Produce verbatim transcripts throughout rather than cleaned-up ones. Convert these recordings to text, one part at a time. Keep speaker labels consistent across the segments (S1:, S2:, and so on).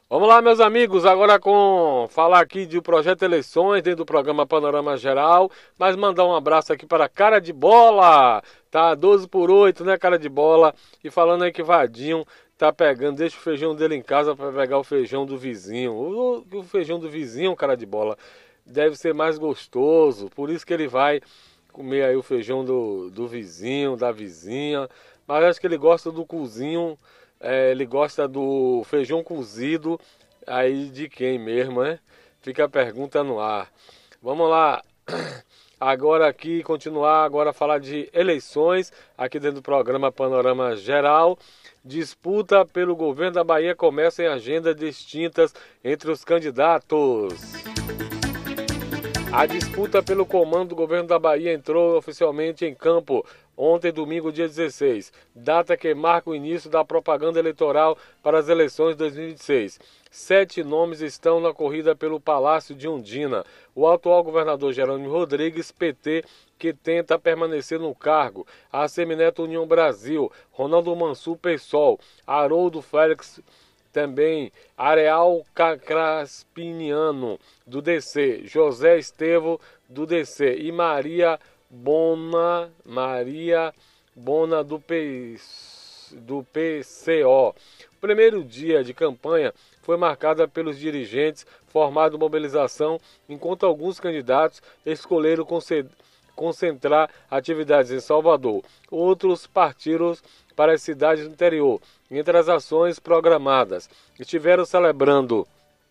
S1: Vamos lá, meus amigos, agora com falar aqui de projeto Eleições dentro do programa Panorama Geral, mas mandar um abraço aqui para Cara de Bola, tá doze por oito, né, Cara de Bola? E falando aí que Vadinho tá pegando, deixa o feijão dele em casa para pegar o feijão do vizinho. O, o feijão do vizinho, Cara de Bola, deve ser mais gostoso, por isso que ele vai comer aí o feijão do, do vizinho, da vizinha, mas acho que ele gosta do cozinho. É, ele gosta do feijão cozido, aí de quem mesmo, né? Fica a pergunta no ar. Vamos lá, agora aqui, continuar agora a falar de eleições, aqui dentro do programa Panorama Geral. Disputa pelo governo da Bahia começa em agendas distintas entre os candidatos. A disputa pelo comando do governo da Bahia entrou oficialmente em campo ontem, domingo, dia dezesseis, data que marca o início da propaganda eleitoral para as eleições de dois mil e vinte e seis. Sete nomes estão na corrida pelo Palácio de Undina. O atual governador Jerônimo Rodrigues, P T, que tenta permanecer no cargo. A Semineto União Brasil, Ronaldo Mansur, PSOL, Haroldo Félix, também Areal Craspiniano, do D C, José Estevo, do D C, e Maria Bona, Maria Bona, do, P, do P C O. O primeiro dia de campanha foi marcada pelos dirigentes formado mobilização, enquanto alguns candidatos escolheram concentrar atividades em Salvador. Outros partiram para as cidades do interior. Entre as ações programadas, estiveram celebrando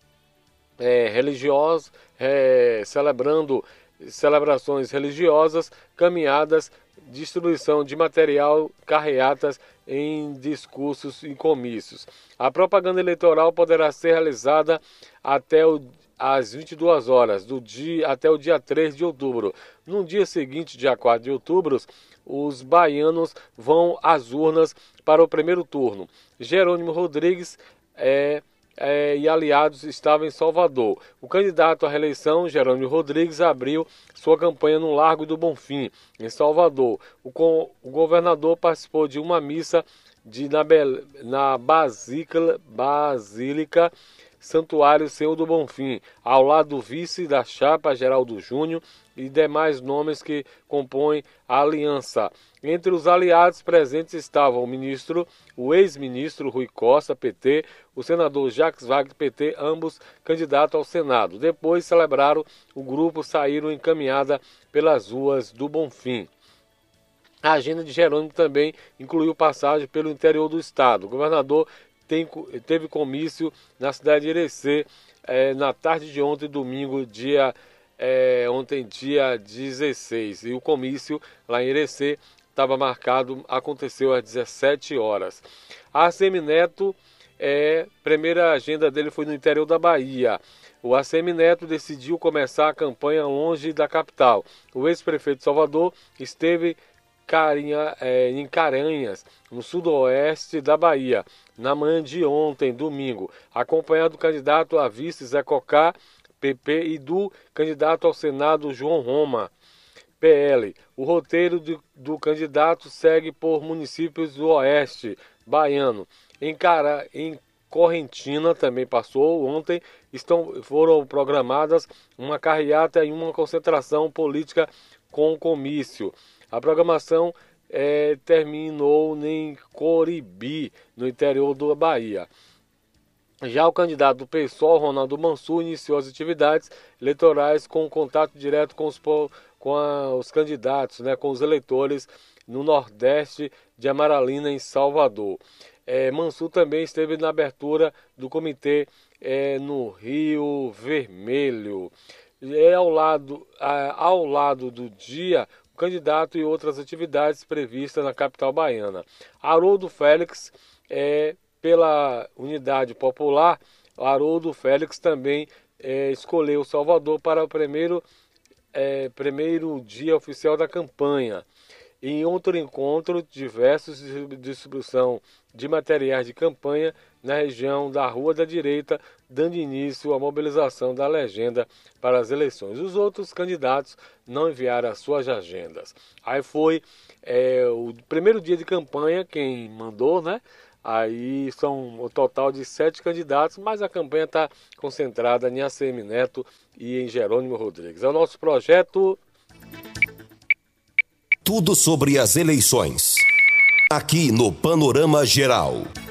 S1: é, religiosos, é, celebrando celebrações religiosas, caminhadas, distribuição de material, carreatas em discursos e comícios. A propaganda eleitoral poderá ser realizada até o às vinte e duas horas, do dia, até o dia três de outubro. No dia seguinte, dia quatro de outubro, os baianos vão às urnas para o primeiro turno. Jerônimo Rodrigues é, é, e aliados estavam em Salvador. O candidato à reeleição, Jerônimo Rodrigues, abriu sua campanha no Largo do Bonfim, em Salvador. O, com, o governador participou de uma missa de, na, na Basílica, Basílica Santuário Senhor do Bonfim, ao lado do vice da chapa Geraldo Júnior e demais nomes que compõem a aliança. Entre os aliados presentes estavam o ministro, o ex-ministro Rui Costa, P T, o senador Jacques Wagner, P T, ambos candidatos ao Senado. Depois celebraram o grupo, saíram em caminhada pelas ruas do Bonfim. A agenda de Jerônimo também incluiu passagem pelo interior do estado. O governador Tem, teve comício na cidade de Irecê é, na tarde de ontem, domingo, dia, é, ontem, dia dezesseis. E o comício lá em Irecê estava marcado, aconteceu às dezessete horas. A Semineto, é, primeira agenda dele foi no interior da Bahia. O A C M Neto decidiu começar a campanha longe da capital. O ex-prefeito de Salvador esteve Carinha, é, em Caranhas, no sudoeste da Bahia, na manhã de ontem, domingo, acompanhado do candidato a vice Zé Cocá, P P, e do candidato ao Senado João Roma, P L. O roteiro do, do candidato segue por municípios do oeste baiano. Em, Cara, em Correntina também passou ontem, estão, foram programadas uma carreata e uma concentração política com comício. A programação é, terminou em Coribi, no interior da Bahia. Já o candidato do PSOL, Ronaldo Mansur, iniciou as atividades eleitorais com contato direto com os, com a, os candidatos, né, com os eleitores no Nordeste de Amaralina, em Salvador. É, Mansur também esteve na abertura do comitê é, no Rio Vermelho. É ao lado, ao lado do dia, o candidato e outras atividades previstas na capital baiana. Haroldo Félix, é, pela Unidade Popular, Haroldo Félix também é, escolheu Salvador para o primeiro, é, primeiro dia oficial da campanha. Em outro encontro, diversos distribuição de materiais de campanha na região da Rua da Direita, dando início à mobilização da legenda para as eleições. Os outros candidatos não enviaram as suas agendas. Aí foi é, o primeiro dia de campanha, quem mandou, né? Aí são o total de sete candidatos, mas a campanha está concentrada em A C M Neto e em Jerônimo Rodrigues. É o nosso projeto...
S2: Tudo sobre as eleições, aqui no Panorama Geral.